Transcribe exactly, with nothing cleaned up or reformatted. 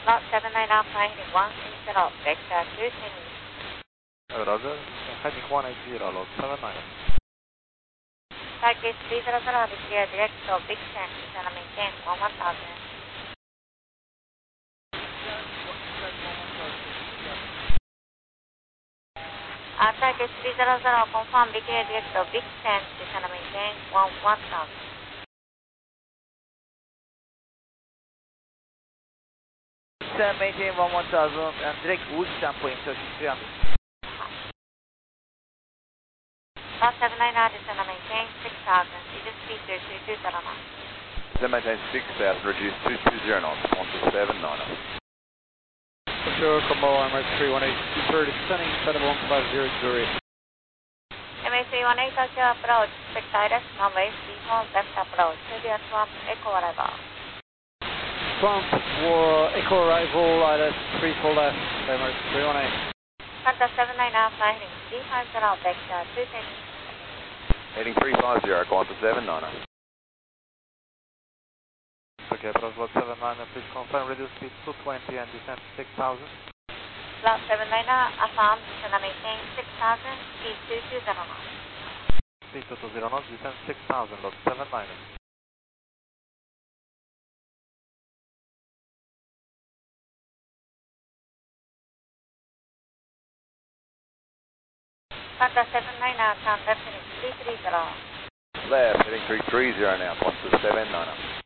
Slot seven nine Alpha heading one three zero, vector two ten. Roger, heading one eight zero, lot seven nine. Target three zero zero, be clear direct to Big Ten, descend and maintain one one thousand. Uh, target three zero zero, confirm, be clear direct to Big Ten, descend and maintain one one thousand. Descend, maintain one one thousand, and direct Woodstown point, thirty three hundred. Slot seven nine nine, descend and maintain six thousand, reduce speed to two two zero knots. Descend, maintain six thousand, reduce two two zero knots, one two seven nine. Sure, Combo Armor three one eight, deferred descending, set of one five zero Zurich. M A three one eight, Tokyo approach, expect direct runway three four left approach, heavy swamp, echo arrival. Swamp for Echo arrival, I S three four left, Emirates three one eight. Qantas seven nine Alpha heading three five zero, vector two ten. Heading three five zero, Qantas seven nine. Okay, approach lot seven nine, please confirm reduce speed two twenty and descend six thousand. Slot seven nine affirm, descend and maintain six thousand, speed two two zero knots. Speed two two zero knots, descend six thousand, lot seven nine. Qantas seven nine, turn left heading three three zero. Left, heading three three zero now, Qantas seven nine.